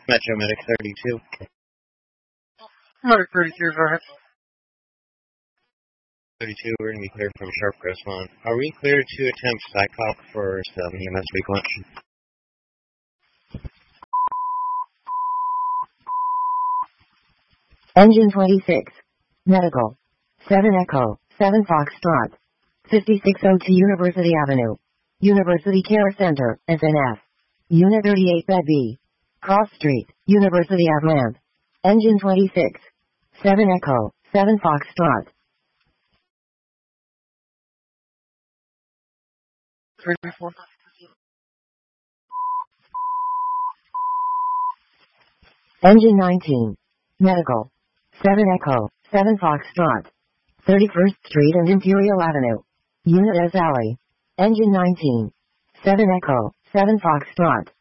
Metro Medic 32. Medic 32, go ahead. 32, we're going to be cleared from Sharp Grossmont. Are we cleared to attempt Psychop for some EMS recollection? Engine 26. Medical. 7 Echo, 7 Foxtrot. 5602 University Avenue. University Care Center, SNF. Unit 38 Bed B. Cross Street, University Ave Ramp. Engine 26. 7 Echo, 7 Foxtrot. 334. Engine 19. Medical. 7 Echo, 7 Foxtrot. 31st Street and Imperial Avenue. Unit S Alley. Engine 19. 7 Echo, 7 Foxtrot.